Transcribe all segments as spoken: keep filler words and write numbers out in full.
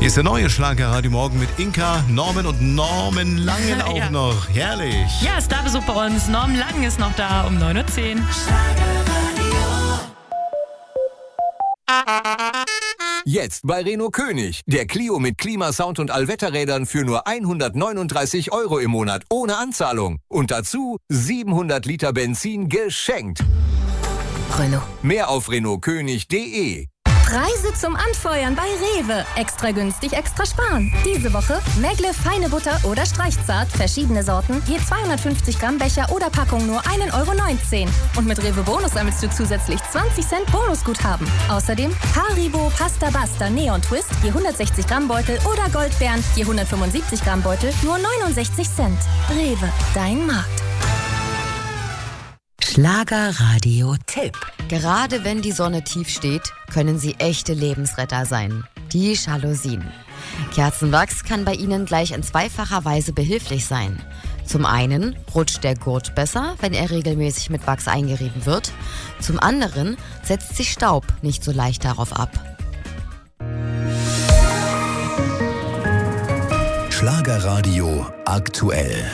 Hier ist der neue Schlagerradio Morgen mit Inka, Norman und Norman Langen auch Ja. noch. Herrlich. Ja, Starbesuch bei uns. Norman Lang ist noch da um neun Uhr zehn. Jetzt bei Renault König. Der Clio mit Klimasound und Allwetterrädern für nur hundertneununddreißig Euro im Monat ohne Anzahlung. Und dazu siebenhundert Liter Benzin geschenkt. Renault. Mehr auf renault könig punkt de. Preise zum Anfeuern bei Rewe. Extra günstig, extra sparen. Diese Woche Megle feine Butter oder Streichzart, verschiedene Sorten, je zweihundertfünfzig Gramm Becher oder Packung nur ein Euro neunzehn. Und mit Rewe Bonus sammelst du zusätzlich zwanzig Cent Bonusguthaben. Außerdem Haribo Pasta Basta Neon Twist, je hundertsechzig Gramm Beutel oder Goldbeeren, je hundertfünfundsiebzig Gramm Beutel, nur neunundsechzig Cent. Rewe, dein Markt. Schlagerradio-Tipp. Gerade wenn die Sonne tief steht, können sie echte Lebensretter sein. Die Jalousien. Kerzenwachs kann bei ihnen gleich in zweifacher Weise behilflich sein. Zum einen rutscht der Gurt besser, wenn er regelmäßig mit Wachs eingerieben wird. Zum anderen setzt sich Staub nicht so leicht darauf ab. Schlagerradio aktuell.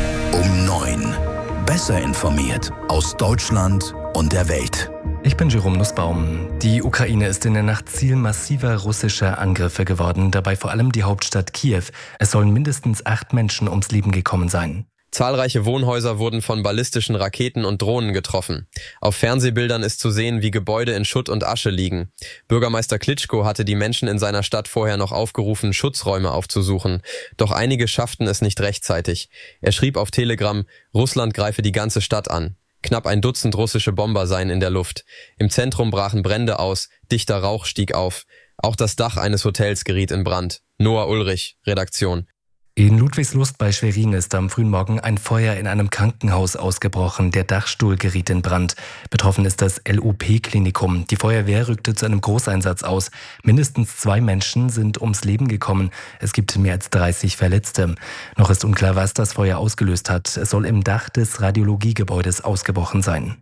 Um neun. Besser informiert aus Deutschland und der Welt. Ich bin Jerome Nussbaum. Die Ukraine ist in der Nacht Ziel massiver russischer Angriffe geworden, dabei vor allem die Hauptstadt Kiew. Es sollen mindestens acht Menschen ums Leben gekommen sein. Zahlreiche Wohnhäuser wurden von ballistischen Raketen und Drohnen getroffen. Auf Fernsehbildern ist zu sehen, wie Gebäude in Schutt und Asche liegen. Bürgermeister Klitschko hatte die Menschen in seiner Stadt vorher noch aufgerufen, Schutzräume aufzusuchen. Doch einige schafften es nicht rechtzeitig. Er schrieb auf Telegram, Russland greife die ganze Stadt an. Knapp ein Dutzend russische Bomber seien in der Luft. Im Zentrum brachen Brände aus, dichter Rauch stieg auf. Auch das Dach eines Hotels geriet in Brand. Noah Ulrich, Redaktion. In Ludwigslust bei Schwerin ist am frühen Morgen ein Feuer in einem Krankenhaus ausgebrochen. Der Dachstuhl geriet in Brand. Betroffen ist das L U P-Klinikum. Die Feuerwehr rückte zu einem Großeinsatz aus. Mindestens zwei Menschen sind ums Leben gekommen. Es gibt mehr als dreißig Verletzte. Noch ist unklar, was das Feuer ausgelöst hat. Es soll im Dach des Radiologiegebäudes ausgebrochen sein.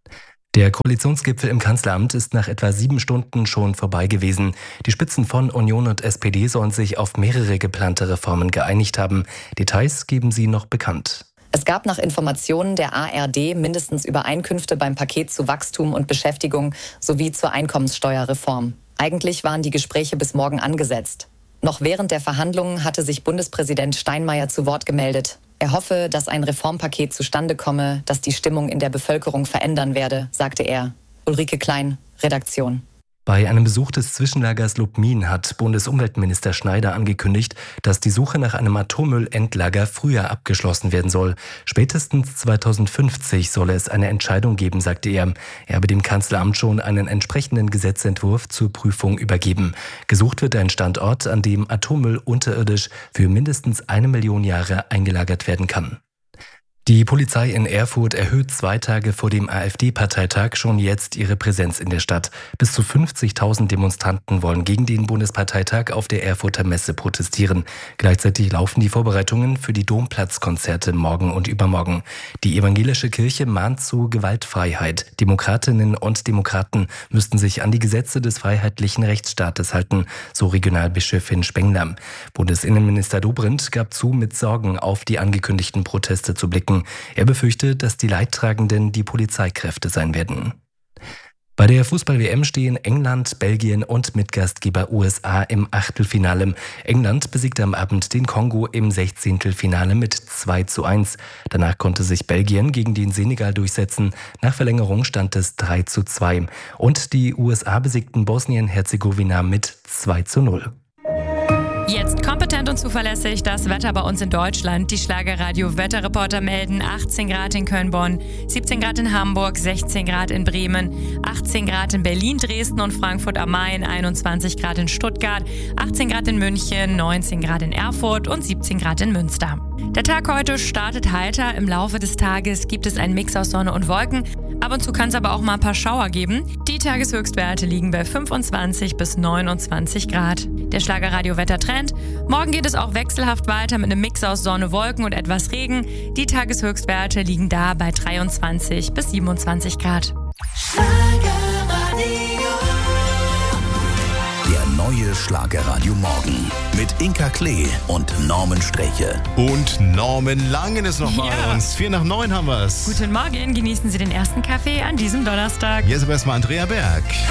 Der Koalitionsgipfel im Kanzleramt ist nach etwa sieben Stunden schon vorbei gewesen. Die Spitzen von Union und S P D sollen sich auf mehrere geplante Reformen geeinigt haben. Details geben sie noch bekannt. Es gab nach Informationen der A R D mindestens Übereinkünfte beim Paket zu Wachstum und Beschäftigung sowie zur Einkommenssteuerreform. Eigentlich waren die Gespräche bis morgen angesetzt. Noch während der Verhandlungen hatte sich Bundespräsident Steinmeier zu Wort gemeldet. Er hoffe, dass ein Reformpaket zustande komme, das die Stimmung in der Bevölkerung verändern werde, sagte er. Ulrike Klein, Redaktion. Bei einem Besuch des Zwischenlagers Lubmin hat Bundesumweltminister Schneider angekündigt, dass die Suche nach einem Atommüllendlager früher abgeschlossen werden soll. Spätestens zweitausendfünfzig solle es eine Entscheidung geben, sagte er. Er habe dem Kanzleramt schon einen entsprechenden Gesetzentwurf zur Prüfung übergeben. Gesucht wird ein Standort, an dem Atommüll unterirdisch für mindestens eine Million Jahre eingelagert werden kann. Die Polizei in Erfurt erhöht zwei Tage vor dem AfD-Parteitag schon jetzt ihre Präsenz in der Stadt. Bis zu fünfzigtausend Demonstranten wollen gegen den Bundesparteitag auf der Erfurter Messe protestieren. Gleichzeitig laufen die Vorbereitungen für die Domplatzkonzerte morgen und übermorgen. Die evangelische Kirche mahnt zu Gewaltfreiheit. Demokratinnen und Demokraten müssten sich an die Gesetze des freiheitlichen Rechtsstaates halten, so Regionalbischöfin Spengler. Bundesinnenminister Dobrindt gab zu, mit Sorgen auf die angekündigten Proteste zu blicken. Er befürchtet, dass die Leidtragenden die Polizeikräfte sein werden. Bei der Fußball-W M stehen England, Belgien und Mitgastgeber U S A im Achtelfinale. England besiegte am Abend den Kongo im Sechzehntelfinale mit zwei zu eins. Danach konnte sich Belgien gegen den Senegal durchsetzen. Nach Verlängerung stand es drei zu zwei. Und die U S A besiegten Bosnien-Herzegowina mit zwei zu null. Jetzt kompetent und zuverlässig das Wetter bei uns in Deutschland. Die Schlagerradio-Wetterreporter melden achtzehn Grad in Köln-Bonn, siebzehn Grad in Hamburg, sechzehn Grad in Bremen, achtzehn Grad in Berlin, Dresden und Frankfurt am Main, einundzwanzig Grad in Stuttgart, achtzehn Grad in München, neunzehn Grad in Erfurt und siebzehn Grad in Münster. Der Tag heute startet heiter. Im Laufe des Tages gibt es einen Mix aus Sonne und Wolken. Ab und zu kann es aber auch mal ein paar Schauer geben. Die Tageshöchstwerte liegen bei fünfundzwanzig bis neunundzwanzig Grad. Der Schlagerradio-Wettertrend. Morgen geht es auch wechselhaft weiter mit einem Mix aus Sonne, Wolken und etwas Regen. Die Tageshöchstwerte liegen da bei dreiundzwanzig bis siebenundzwanzig Grad. Der neue neue Schlagerradio Morgen mit Inka Klee und Norman Streche. Und Norman Langen ist noch bei Ja. uns. Vier nach neun haben wir's. Guten Morgen, genießen Sie den ersten Kaffee an diesem Donnerstag. Jetzt aber erstmal Andrea Berg.